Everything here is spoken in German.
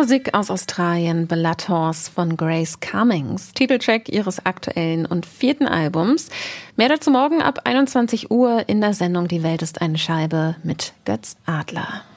Musik aus Australien, Blood Horse von Grace Cummings, Titeltrack ihres aktuellen und 4. Albums. Mehr dazu morgen ab 21 Uhr in der Sendung Die Welt ist eine Scheibe mit Götz Adler.